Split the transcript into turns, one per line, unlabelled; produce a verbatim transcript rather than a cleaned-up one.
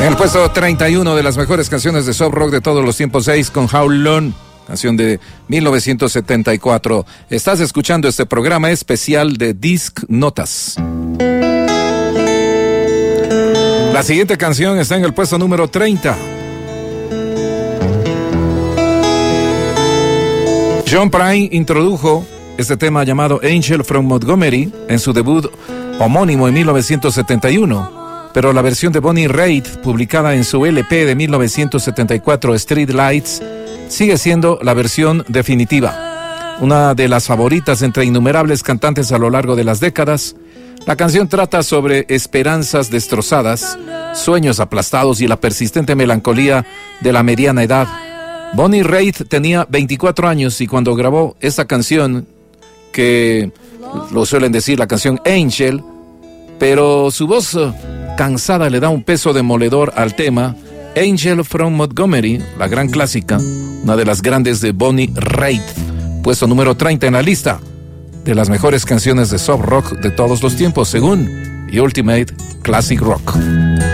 En el puesto treinta y uno de las mejores canciones de soft rock de todos los tiempos, Ace con How Long, canción de mil novecientos setenta y cuatro. Estás escuchando este programa especial de Disc Notas. La siguiente canción está en el puesto número treinta. John Prine introdujo este tema llamado Angel from Montgomery en su debut homónimo en mil novecientos setenta y uno, pero la versión de Bonnie Raitt, publicada en su L P de mil novecientos setenta y cuatro, Street Lights, sigue siendo la versión definitiva, una de las favoritas entre innumerables cantantes a lo largo de las décadas. La canción trata sobre esperanzas destrozadas, sueños aplastados y la persistente melancolía de la mediana edad. Bonnie Raitt tenía veinticuatro años y cuando grabó esta canción, que lo suelen decir la canción Angel, pero su voz cansada le da un peso demoledor al tema. Angel from Montgomery, la gran clásica, una de las grandes de Bonnie Raitt, puesto número treinta en la lista de las mejores canciones de soft rock de todos los tiempos, según Ultimate Classic Rock.